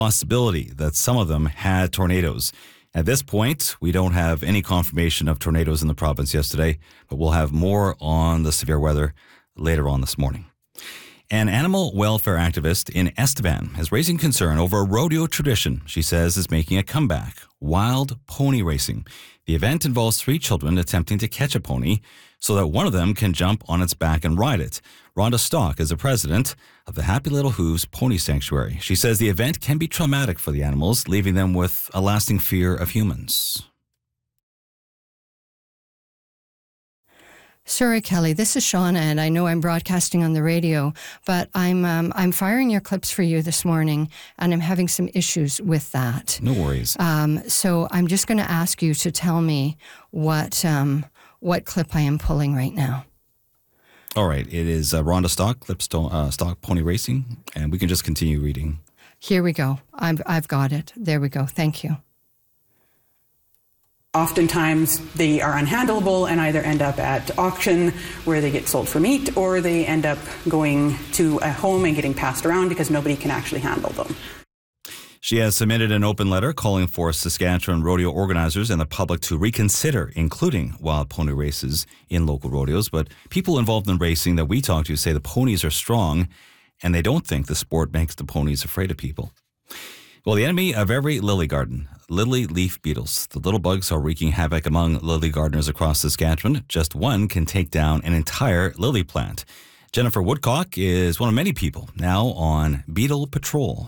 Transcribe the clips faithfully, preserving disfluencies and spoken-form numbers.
Possibility that some of them had tornadoes. At this point, we don't have any confirmation of tornadoes in the province yesterday, but we'll have more on the severe weather later on this morning. An animal welfare activist in Estevan is raising concern over a rodeo tradition she says is making a comeback: wild pony racing. The event involves three children attempting to catch a pony so that one of them can jump on its back and ride it. Rhonda Stock is the president of the Happy Little Hooves Pony Sanctuary. She says the event can be traumatic for the animals, leaving them with a lasting fear of humans. Sorry, Kelly, this is Shauna, and I know I'm broadcasting on the radio, but I'm um, I'm firing your clips for you this morning, and I'm having some issues with that. No worries. Um, so I'm just going to ask you to tell me what um, what clip I am pulling right now. All right, it is uh, Rhonda Stock, clip sto- uh, Stock Pony Racing, and we can just continue reading. Here we go. I've I've got it. There we go. Thank you. Oftentimes they are unhandleable and either end up at auction where they get sold for meat, or they end up going to a home and getting passed around because nobody can actually handle them. She has submitted an open letter calling for Saskatchewan rodeo organizers and the public to reconsider including wild pony races in local rodeos. But people involved in racing that we talk to say the ponies are strong and they don't think the sport makes the ponies afraid of people. Well, the enemy of every lily garden, lily leaf beetles. The little bugs are wreaking havoc among lily gardeners across Saskatchewan. Just one can take down an entire lily plant. Jennifer Woodcock is one of many people now on beetle patrol.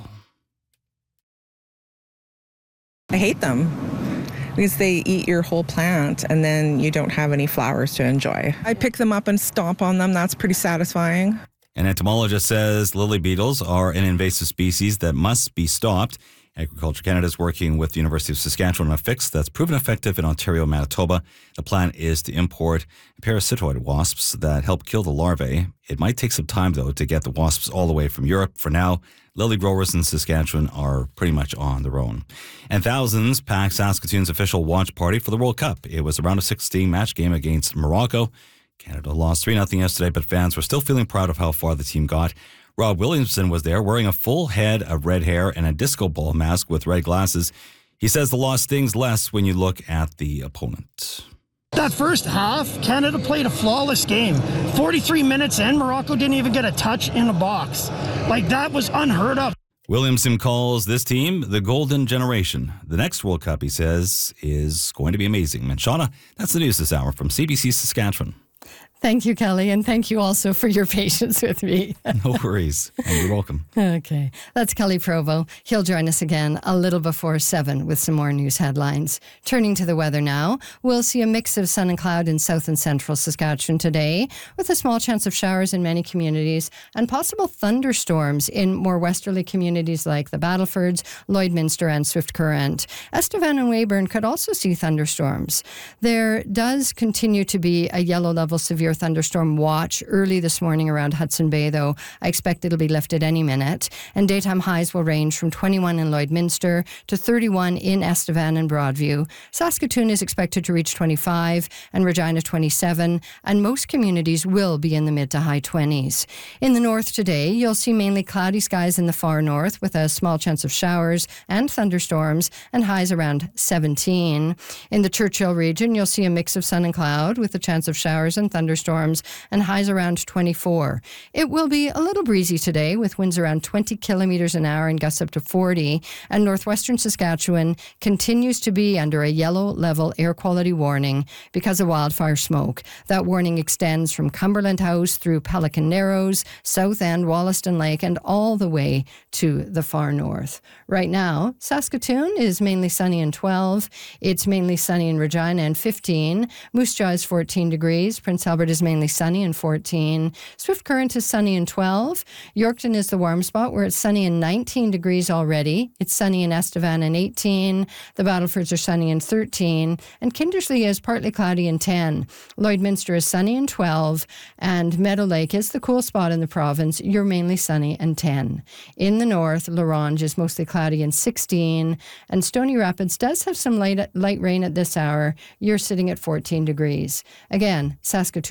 I hate them because they eat your whole plant and then you don't have any flowers to enjoy. I pick them up and stomp on them. That's pretty satisfying. An entomologist says lily beetles are an invasive species that must be stopped. Agriculture Canada is working with the University of Saskatchewan on a fix that's proven effective in Ontario and Manitoba. The plan is to import parasitoid wasps that help kill the larvae. It might take some time, though, to get the wasps all the way from Europe. For now, lily growers in Saskatchewan are pretty much on their own. And thousands packed Saskatoon's official watch party for the World Cup. It was a round of sixteen match game against Morocco. Canada lost three nothing yesterday, but fans were still feeling proud of how far the team got. Rob Williamson was there wearing a full head of red hair and a disco ball mask with red glasses. He says the loss stings less when you look at the opponent. That first half, Canada played a flawless game. forty-three minutes in, Morocco didn't even get a touch in the box. Like, that was unheard of. Williamson calls this team the golden generation. The next World Cup, he says, is going to be amazing. And Shauna, that's the news this hour from C B C Saskatchewan. Thank you, Kelly, and thank you also for your patience with me. No worries. And you're welcome. Okay. That's Kelly Provo. He'll join us again a little before seven with some more news headlines. Turning to the weather now, we'll see a mix of sun and cloud in south and central Saskatchewan today, with a small chance of showers in many communities and possible thunderstorms in more westerly communities like the Battlefords, Lloydminster, and Swift Current. Estevan and Weyburn could also see thunderstorms. There does continue to be a yellow level severe thunderstorm watch early this morning around Hudson Bay, though I expect it'll be lifted any minute. And daytime highs will range from twenty-one in Lloydminster to thirty-one in Estevan and Broadview. Saskatoon is expected to reach twenty-five and Regina twenty-seven, and most communities will be in the mid to high twenties. In the north today, you'll see mainly cloudy skies in the far north with a small chance of showers and thunderstorms and highs around seventeen. In the Churchill region, you'll see a mix of sun and cloud with a chance of showers and thunderstorms and highs around twenty-four. It will be a little breezy today with winds around twenty kilometers an hour and gusts up to forty. And northwestern Saskatchewan continues to be under a yellow level air quality warning because of wildfire smoke. That warning extends from Cumberland House through Pelican Narrows, South End, Wollaston Lake, and all the way to the far north. Right now, Saskatoon is mainly sunny and twelve. It's mainly sunny in Regina and fifteen. Moose Jaw is fourteen degrees. Prince Albert is mainly sunny and fourteen. Swift Current is sunny and twelve. Yorkton is the warm spot where it's sunny and nineteen degrees already. It's sunny in Estevan and eighteen. The Battlefords are sunny and thirteen. And Kindersley is partly cloudy and ten. Lloydminster is sunny and twelve. And Meadow Lake is the cool spot in the province. You're mainly sunny and ten. In the north, La Ronge is mostly cloudy and sixteen. And Stony Rapids does have some light, light rain at this hour. You're sitting at fourteen degrees. Again, Saskatoon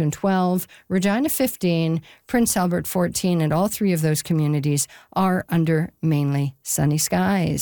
Saskatchewan twelve, Regina fifteen, Prince Albert fourteen, and all three of those communities are under mainly sunny skies.